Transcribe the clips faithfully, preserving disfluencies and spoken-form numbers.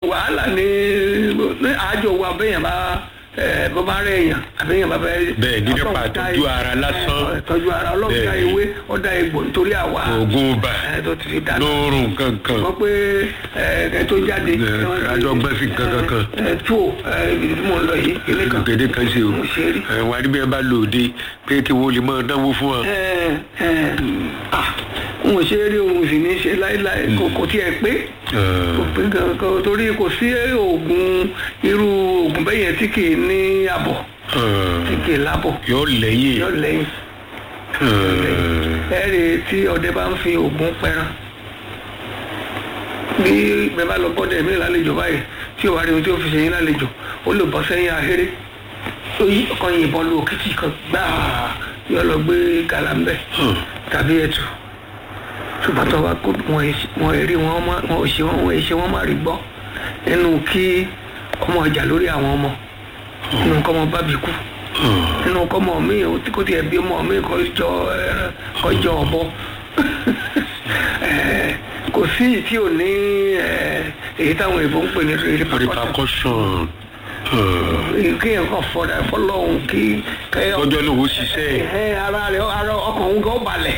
wàhálà ní àjọ wa bẹ́yàn bá bọ́bá rẹ̀ èèyàn àbẹ́yàn bá bẹ́ẹ̀. bẹ́ẹ̀ ní nípa tọ́jú ara lásán. tọ́jú ara ọlọ́run dá ewé ọ̀dà egbò nítorí àwa. oògùn bá lóorùn kankan. wọ́n pé ẹ tó jáde. àjọ gbẹ́sì kankan. tó ibi tí mo lọ yìí kéde kan. kéde kan ṣe o wà níbi ẹ bá lò dé pé kí wọ́n lè máa dánwó fún wa. n ò ṣe é rí ohun sì ní ṣe láéláé kò tiẹ̀ pé kò pé kankan torí kò sí oògùn irú oògùn bẹ́yẹn tí kì í ní àbọ̀ tí kì í lábọ̀ yóò lẹ́yìn yóò lẹ́yìn ẹ̀rẹ̀ tí ọdẹ bá ń fi oògùn pẹran bí bẹ́ẹ̀ bá lọ bọ́dẹ̀ mí lálejò báyìí tí ò wá rí ohun tí ó fi ṣe yín lálejò ó lè bọ́ sẹ́yìn ahéré ọkàn yìnbọn lu òkìtì kan gbáà yóò lọ gbé gàlámbẹ̀ tàbí ẹ̀tù ṣùgbọ́n tó wá kó wọn èrè wọn ò ṣe wọn wọn ṣe wọn má rí gbọ́ nínú kí ọmọ ọjà lórí àwọn ọmọ nínú kọ́ ọmọ bábí kú nínú kọ́ ọmọ mi kó tiẹ̀ bí ọmọ mi kọjọ ọ̀bọ kò sí tí ò ní èyí táwọn èèbó ń pè ní repercussion kéèyàn kan fọdà fọlọ́hún kí. ọjọ́ ló ń ṣiṣẹ́. ara rẹ̀ ọkàn òun kan balẹ̀.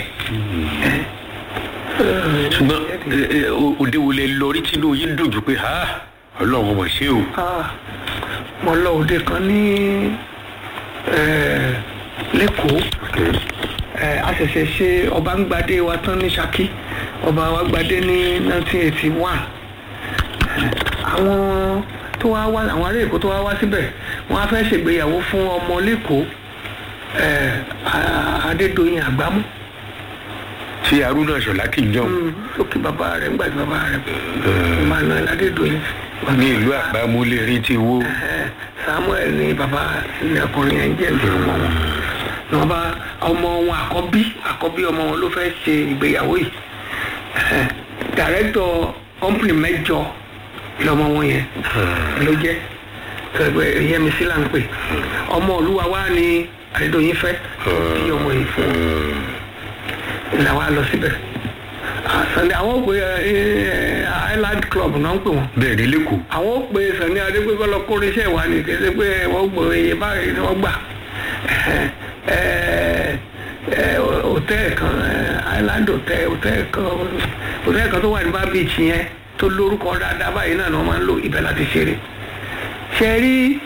ṣùgbọ́n òde wo lẹ lọ rí tínú yín dùn jù pé ọlọ́run mọ̀ ṣé o. mo lọ òde kan ní lẹ́kọ̀ọ́ a ṣẹ̀ṣẹ̀ ṣe ọba ń gbadé wa tán ní Ṣakí ọba wa gbadé ní nineteen eighty one àwọn tó wá wá àwọn ará Èkó tó wá wá síbẹ̀ wọ́n á fẹ́ ṣègbéyàwó fún ọmọ lẹ́kọ̀ọ́ Adédoyin Àgbámú tí Haruna Ṣọlá kì í jọ. sókè bàbá rẹ̀ ń gbàgbé bàbá rẹ̀ Emmanuel Adédoyin. ní ìlú Àgbámú lè rí ti wó. Samuel ní bàbá ní ọkùnrin yẹn jẹ́ ìlú ọmọ wọn. bàbá ọmọ wọn àkọ́bí àkọ́bí ọmọ wọn ló fẹ́ ṣe ìgbéyàwó yìí. dàrẹ́tọ̀ kọ́mpìnì mẹ́jọ lọmọ wọn yẹn ló jẹ́ Yẹmisí là ń pè ọmọ olúwa wa ní Adédoyin fẹ́ kí ọmọ yìí fún un ìlà wa lọ síbẹ̀ Sunday àwọn òpè Island Club náà ń pè wọ́n. bẹ́ẹ̀ ni lẹ́kọ̀ọ́. àwọn òpè Sunday adégbèbọ́ lọ kórè iṣẹ́ wa ni kéde pé wọ́n gbọ́ iye báyìí ni wọ́n gbà hòtẹ́ẹ̀ kan Island hotel hòtẹ́ẹ̀ kan hòtẹ́ẹ̀ kan tó wà ní bá beach yẹn tó lórúkọ dáadáa báyìí náà ni wọ́n máa ń lò ibẹ̀ láti ṣeré ṣe rí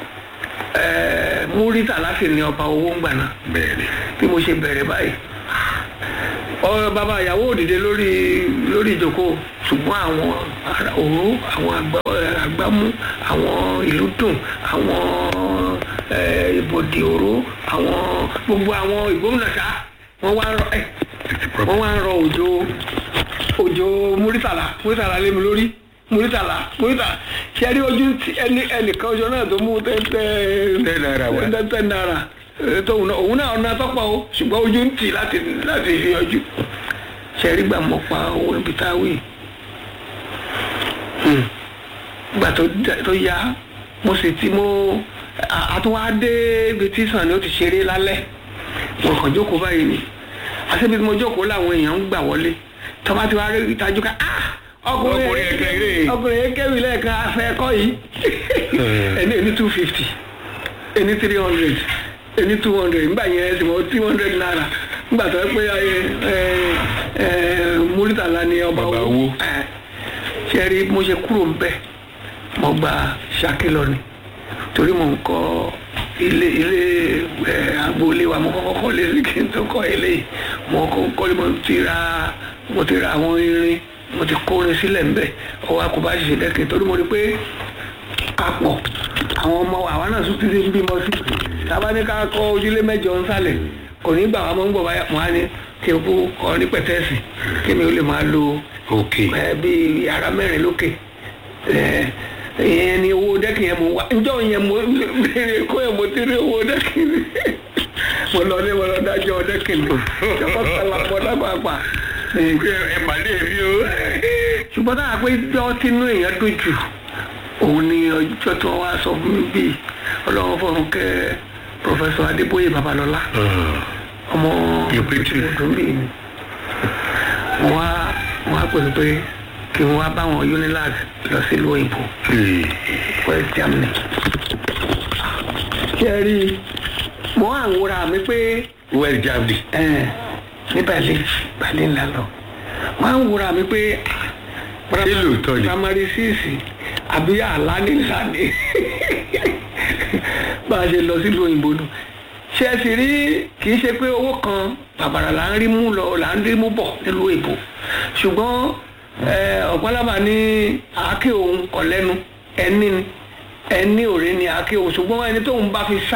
múrítà láti ní ọba owó ń gbà náà. bẹ́ẹ̀ ni. bí mo ṣe bẹ̀rẹ̀ báyìí ọ̀rọ̀ bàbá ìyàwó òdìdé lórí lórí ìjókòó ṣùgbọ́n àwọn òró àwọn àgbámú àwọn ìlú dùn àwọn ìbòdì òró àwọn gbogbo àwọn ìgbóhùnàṣá wọ́n wá ń rọ ẹ̀ wọ́n wá ń rọ òjò òjò múrítàlá múrítàlá lé mi lórí múrítàlá múrítàlá ṣe rí ojú ẹnìkan ọjọ́ náà tó mú tẹ́tẹ́ tẹ́tẹ́ náírà tóun náà òun náà ọ̀nà àtọ́pọ̀ o ṣùgbọ́n ojú ń tì láti láti fi ọjú ṣẹ̀rí gbà mọ́ pa owó níbi tá a wí. gbà tó yá mo sì ti mo àtúwádé ibi tí sàn ni ó ti ṣeré lálẹ́ mo kàn jókòó báyìí ni àti ibi tí mo jókòó làwọn èèyàn ń gbà wọlé tọ́ba ti wá rí ìtajú ká ọkùnrin ọkùnrin yẹn kẹ́wì lẹ́ẹ̀kan afẹ́ ẹ̀kọ́ yìí ẹni ẹni two fifty ẹni three hundred ẹni two hundred nígbà yẹn ẹsìn mọ two hundred naira nígbà tó ẹ pé ẹ ẹ múrítàlá ni ọba owó ṣe rí mo ṣe kúrò ń bẹ mo gba Ṣakí lọ ni torí mo ń kọ́ ilé ilé ẹ agboolé wa mo kọ́kọ́ kọ́ lé kí n tó kọ́ ilé mo kọ́ mo ti ra mo ti ra àwọn irin mo ti kórin sílẹ̀ ń bẹ̀ ọwọ́ akọ̀bá ṣiṣẹ́ dẹ́kin torí mo rí pé papọ̀ àwọn ọmọ àwa náà tún ti ń bímọ sí tàbá ní ká kọ́ ojúlé mẹ́jọ ń sálẹ̀ kò ní gbà wá mọ́ ń gbọ̀ báyà wọ́n á ní kí n kú kọ́ ní pẹ̀tẹ́ẹ̀sì kí mi ò lè máa lo bíi yàrá mẹ́rin lókè ìyẹn ni owó dẹ́kin yẹn mo wá njọ́ yẹn mo béèrè kó yẹn mo ti rí owó dẹ́kin mo lọ ní mo lọ dájọ́ dẹ́kin mi ìjọba sọlá pọ̀ lápapà ẹ̀ pàdé mi o ṣùgbọ́n táwọn pé jọ́ tínú èèyàn dùn jù òun ni ọjọ́ tó wá sọ fún mi bíi ọlọ́run fọ́run kẹ́ Professor Adébóyè Babalọ́lá ọmọ ìpínlẹ̀ ọdún bíi ni wọ́n á wọ́n á pẹ̀lú pé kí n wá bá wọn Unilag lọ sílùú òyìnbó West Germany. ṣé ẹ rí i mo à ń wúra mi pé West Germany. ní Berlin Berlin la lọ mo à ń wúra mi pé ṣé lóòótọ́ ni primary six àbí àlá ní sàdé bá a ṣe lọ sílùú òyìnbó nù. ṣé ẹ sì rí kì í ṣe pé owó kan bàbàrà là ń rí mú lọ là ń rí mú bọ̀ nílùú òyìnbó ṣùgbọ́n ọ̀pọ̀lọpọ̀ ní àáké òun kọ̀ lẹ́nu ẹni ẹni òré ni àáké òun ṣùgbọ́n ẹni tóun bá fi sá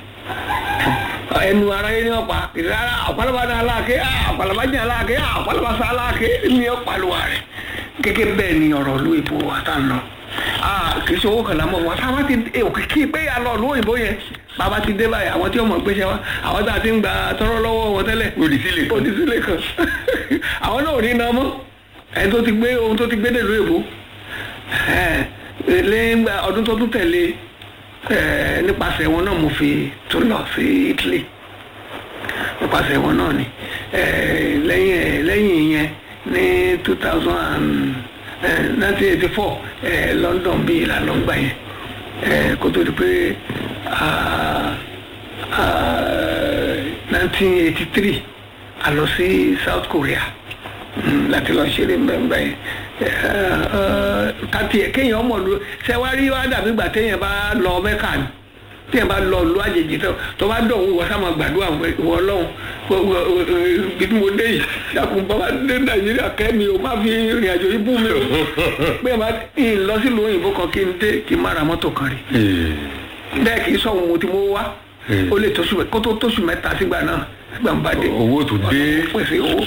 ẹnu aráyé ní ọ̀pá ìrara ọ̀pọ̀lọpọ̀ ní aláàké ọ̀pọ̀lọpọ̀ ní aláàké ọ̀pọ̀lọpọ̀ sá aláàké ní ọ̀pá ló wà rẹ̀ gẹ́gẹ́ bẹ́ẹ̀ ni ọ̀rọ̀ ìlú ìbò àtàlọ́ kì í ṣe owó kan lámọ̀ wọn sábà ti kí pé àlọ́ ìlú òyìnbó yẹn bàbá ti dé báyìí àwọn tí ọmọ gbéṣẹ́ wa àwọn tá a ti ń gba tọrọ lọ́wọ́ wọn tẹ́lẹ̀ òdìsílẹ̀ kan òdìsílẹ̀ kan àwọn náà ò ní iná mọ́ ẹni tó ti gbé ohun tó ti gbé nílùú èbó lẹ́yìn ọdún tó tún tẹ̀lé nípasẹ̀ wọn náà mo fi tún lọ sí Italy nípasẹ̀ wọn náà ni lẹ́yìn lẹ́yìn ìyẹn ní two thousand and nineteen eighty four London bíi ìlànà gbà yẹn kó tó di pé nineteen eighty three a lọ sí South Korea láti lọ ṣeré mbẹ́mbẹ́ yẹn kàtí ẹ̀ kéèyàn ọmọ lu ṣẹ́wárí wá dàbí gbà téèyàn bá lọ Mẹ́kà ni téèyàn bá lọ lu àjèjì tó bá dọ̀ wọ́n sáma gbàdúrà wọ́n lọ́hùn bí mo dé yìí dàkún bàbá dé Nàìjíríà kẹ́mi o má fi ìrìn àjò yìí bú mi o pé má lọ sílùú òyìnbó kan kí n dé kí n má ra mọ́tò kan rí bẹ́ẹ̀ kì í sọ̀hún mo ti mú wá ó lè tóṣù kó tó tóṣù mẹ́ta sígbà náà sígbà ń bá dé owó tó dé pèsè owó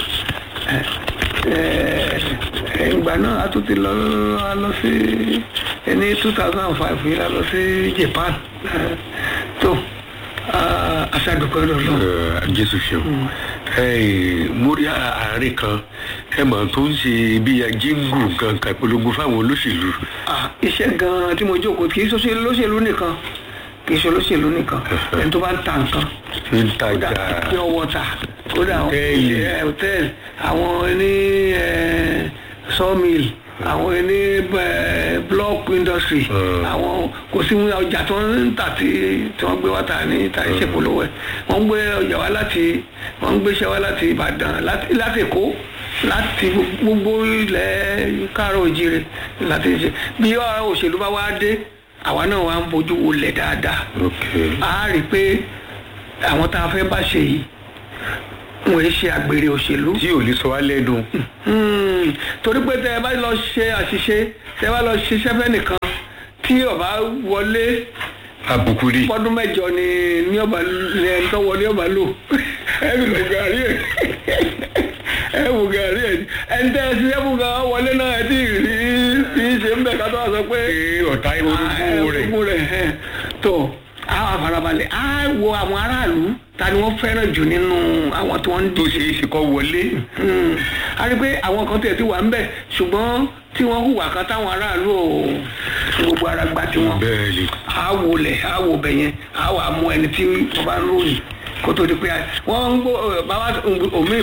ìgbà náà a tún ti lọ a lọ sí ní two thousand and five yìí a lọ sí Japan tó aṣáàdùkọ́ lọ́lọ́. Jésù ṣeun mo rí àárín kan ẹ mọ̀ tó ń ṣe bí jíngù kankan polongo fáwọn olóṣèlú. iṣẹ́ gan-an tí mo jókòó kì í ṣe olóṣèlú nìkan kì í ṣe olóṣèlú nìkan ẹni tó bá ń ta nǹkan tí ń tajà pure water kódà hòtẹ́ẹ̀lì àwọn ní sawmill àwọn ní block industry àwọn kò sí ọjà tó ń tà tí wọ́n gbé wá tà ní tà iṣẹ́ polówó ẹ̀ wọ́n gbé ọjà wá láti wọ́n gbéṣẹ́ wá láti Ìbàdàn láti Èkó láti gbogbo ilẹ̀ káàrọ̀ òjìrè láti ṣe bí ọ̀rọ̀ òṣèlú bá wá dé àwa náà wà ń bójú wọlé dáadáa a rí i pé àwọn tá a fẹ́ bá ṣe yìí wọ́n ń ṣe àgbèrè òṣèlú. tí ò lè sọ wá lẹ́dùn. torí pé tẹ ẹ bá lọ ṣe àṣìṣe tẹ ẹ bá lọ ṣiṣẹ́ fẹ́ nìkan tí ọba wọlé àbùkù rí fọdún mẹ́jọ ni ní ọba ní ẹni tó wọlé ọba lò ẹ bí lọ gàrí ẹ ẹ wò gàrí ẹ ẹni tẹ ẹ ti ẹ bù gan wọlé náà ẹ ti rí ti ṣe ń bẹ ká tó wà sọ pé ọ̀tá orúkú rẹ̀ tó àwọn àfarabalẹ̀ á wo àwọn aráàlú ta ni wọ́n fẹ́ràn jù nínú àwọn tí wọ́n ń tó ṣe é ṣe kọ́ wọlé. a rí i pé àwọn kan tẹ̀ tí wà ń bẹ̀ ṣùgbọ́n tí wọ́n hùwà kan táwọn aráàlú ò gbogbo ara gba tiwọn. bẹ́ẹ̀ni. a wò lẹ̀ a wò bẹ̀ yẹn a wà mú ẹni tí wọ́n bá ń ròyìn kó tó di pé wọ́n ń gbọ́ bàbá omi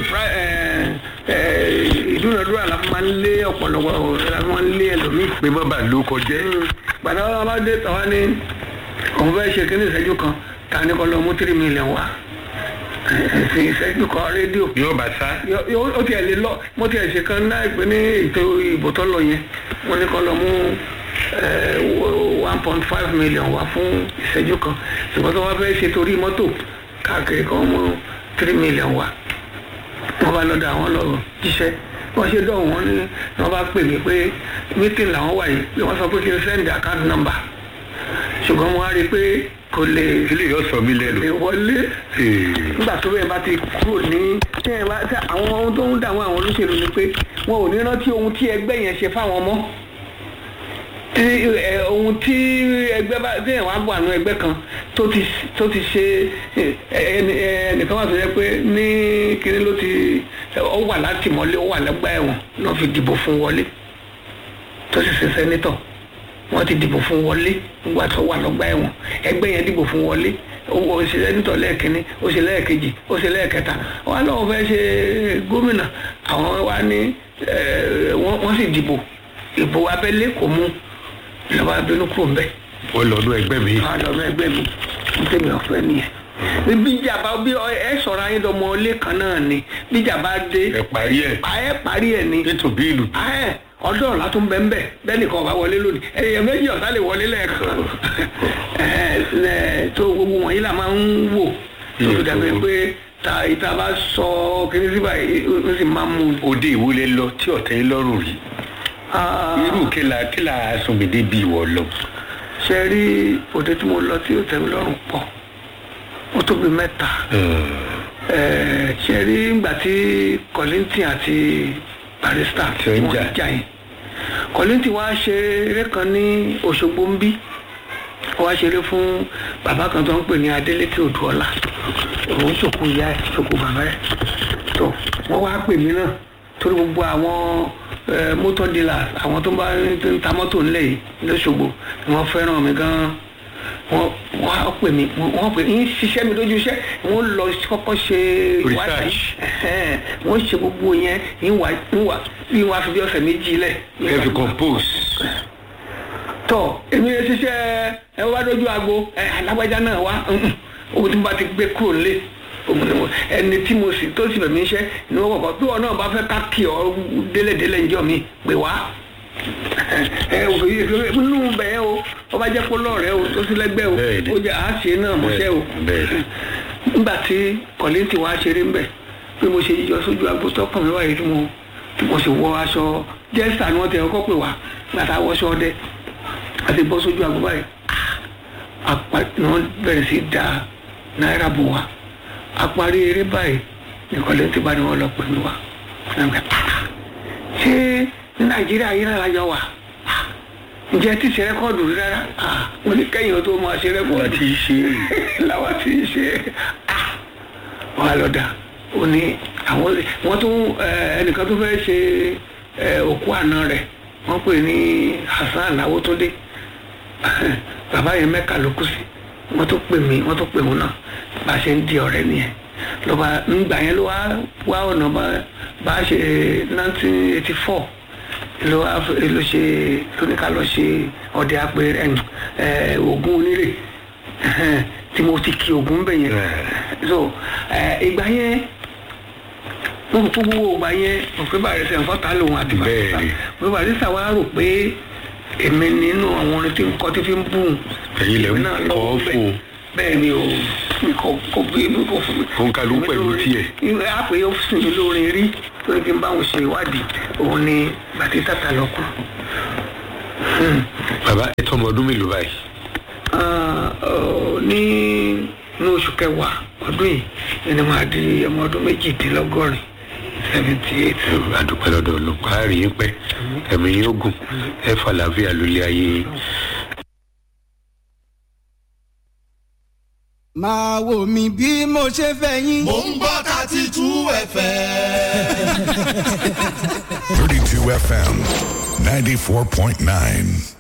ìdúnadúrà la fi máa ń lé ọ̀pọ̀lọpọ̀ la fi máa ń lé ẹlòmíì. pé má bàa ló kọjá. gbàdá wọn bá dé tàwa ní òun fẹ́ ṣe kí ní ìṣẹ́jú kan ta ní kọ́ lọ mú tírí mílíọ̀n wá ẹ̀sìn ìṣẹ́jú kan rédíò. yóò bá sá. ó tiẹ̀ lè lọ mo tiẹ̀ ṣe kan náà pé ní ètò ìbò tó lọ yẹn wọ́n ní kọ́ lọ mú one point five million wá fún ìṣẹ́jú kan ṣùgbọ́n tó wọ́n fẹ́ ṣe torí mọ́tò káàkiri kan mú tírí mílíọ̀n wá wọ́n bá lọ́dọ̀ àwọn lọ jíṣẹ́ wọ́n ṣe dọ̀ wọ́n ní wọ́n bá pè mí pé mítìn làwọn wà yìí wọ́n sọ pé kí n send account number ṣùgbọ́n mo wá rí i pé kò lè ilé yóò sọ mí lẹ́nu. lè wọlé nígbà tó bẹ́ẹ̀ bá ti kúrò ní àwọn ohun tó ń dààmú àwọn olóṣèlú ni pé wọn ò ní rántí ohun tí ẹgbẹ́ yẹn ṣe fáwọn ọmọ ohun tí ẹgbẹ́ bá tí èèyàn wá gbọ́ àánú ẹgbẹ́ kan tó ti tó ti ṣe ẹnìkan wà tó yẹ pé ní kíní ló ti ó wà láti mọ́lé ó wà lẹ́gbà ẹ̀wọ̀n náà fi dìbò fún wọlé tó sì ṣe sẹ́nítọ̀ wọ́n ti dìbò fún wọlé nígbà tó wà lọ́gbà ẹ̀wọ̀n ẹgbẹ́ yẹn dìbò fún wọlé ó ṣe sẹ́nítọ̀ lẹ́ẹ̀kínní ó ṣe lẹ́ẹ̀kejì ó ṣe lẹ́ẹ̀kẹta wọ́n á lọ́wọ́ fẹ́ ṣe gómìnà àwọn wa ní wọ́n sì dìbò ìbò abẹ́lé kò mú lọ́ba abẹ́nú kúrò ńbẹ́. ó lọ́dún ẹgbẹ́ mi. ó lọ́dún ẹgbẹ́ mi ní tèmi ọ̀fẹ́ nìyẹn. bí ìjàmbá bí ẹ sọ̀rọ̀ ayé dọmọ ilé kan náà ni bí ìjàmbá dé. ẹ parí ẹ. ẹ parí ẹ ni. ètò bíìlù. ọdún ọ̀la tó ń bẹ́ ń bẹ́ bẹ́ẹ̀ nìkan ọba wọlé lónìí ẹ̀yẹ méjì ọ̀tá lè wọlé lẹ́ẹ̀kan. tó gbogbo wọ̀nyí là máa ń wò tó fi dàbí pé ta ìta bá sọ kíní sí báyìí ó sì máa mú. òde ìwúlẹ̀ lọ tí ọ̀tẹ̀ yín lọ́rùn rí irú kíla kíla sọmídé bí ìwọ lọ. ṣe rí òde tí mo lọ tí ó tẹ́ mi lọ́rùn pọ̀ ó tóbi mẹ́ta. ṣe rí ìgbà tí Kollington àti Barrister tí wọ́n jà yẹn Kollington wá ṣe eré kan ní Òṣogbo ń bí wá ṣeré fún bàbá kan tó ń pè ní Adélékè Odùọlá òun ṣòkò ìyá ẹ̀ ṣòkò bàbá ẹ̀ tó wọ́n wá pè mí náà torí gbogbo àwọn motor dealers àwọn tó ń bá ń ta mọ́tò ńlẹ̀ yìí lọ́ṣogbo ni wọ́n fẹ́ràn mi gan-an wọ́n wọ́n pè mí wọ́n pè mí ṣiṣẹ́ mi lójú iṣẹ́ wọ́n lọ kọ́kọ́ ṣe research wọ́n ṣe gbogbo yẹn ìwà ìwà ìwà fi bí ọ̀sẹ̀ méjì lẹ̀. ẹ fi compose. tọ èmi yẹn ṣiṣẹ́ ẹ wá lójú aago ẹ alágbájá náà wá owó tí mo bá ti gbé kúrò lé ẹni tí mo sì tó sì bẹ̀ mí iṣẹ́ ni wọ́n kọ̀ọ̀kan bí wọn náà bá fẹ́ ká kí ọ délẹ̀délẹ̀ ńjọ́ mi pè wá ẹ òfin nínú bẹ́ẹ̀ o wọ́n bá jẹ́ kó lọ́ọ̀rẹ́ o tó sí lẹ́gbẹ́ o ó jẹ́ àáṣe náà mọ́ṣẹ́ o nígbà tí Kollington wá ṣeré ń bẹ̀ bí mo ṣe yíyọ sójú aago tọkàn mi wáyé tí mo tí mo sì wọ aṣọ jẹ́sà ni wọ́n ti ọkọ̀ pè wá gbàtà wọṣọ ọdẹ àti bọ́ sójú aago báyìí apá ni wọ́n bẹ̀rẹ̀ sí da náírà bò wá àparí eré báyìí ní Kollington bá ní wọ́n lọ pè mí wá ṣé ní Nàìjíríà yìí náà lájọ wà ǹjẹ́ tí ṣe rẹ́kọ́ọ̀dù rí rárá mo ní kẹ́yìn tó máa ṣe rẹ́kọ́ọ̀dù láti ṣe làwọn ti ṣe wọ́n á lọ dà ó ní àwọn wọ́n tún ẹnìkan tó fẹ́ ṣe òkú àná rẹ̀ wọ́n pè ní Hasan Awótúndé bàbá yẹn Mẹ́kà ló kù sí wọ́n tó pè mí wọ́n tó pè wọn náà bá a ṣe ń di ọ̀rẹ́ nìyẹn lọ́ba ńgbà yẹn ló wá wá ọ̀nà bá a ṣe nineteen eighty four ló wá ló ṣe lóníkà lọ ṣe ọdẹ apẹrẹ ẹ Ògún onírè tí mo ti kí Ògún bẹ̀ yẹn so ìgbà yẹn mo rò pé gbogbo ìgbà yẹn mo pé Barrister nǹkan ta lòun àti Barrister mo Barrister wá rò pé èmi nínú àwọn orin tí ń kọ́ tí fi ń bù ẹ̀yin lè ń kọ́ fún un bẹ́ẹ̀ ni o kò kò bí mi kò fún mi. òun kàlù pẹ̀lú tiẹ̀. a pè é fún mi lórin rí lórí kí n bá wọn ṣe ìwádìí òun ni Barrister ta lọ kù. bàbá ẹ tọ́ ọmọ ọdún mélòó báyìí. ní ní oṣù kẹwàá ọdún yìí ẹni máa di ọmọ ọdún méjìdínlọ́gọ́rin seventy eight. àdúpẹ́ lọ́dọ̀ ọlọ́pàá àárín yín pẹ́ ẹ̀mí yín ogun ẹ fàlàáfíà lólé ayé yín. máa wò mí bí mo ṣe fẹ́ yín. mò ń gbọ́ thirty two F M. thirty-two F M ninety-four point nine.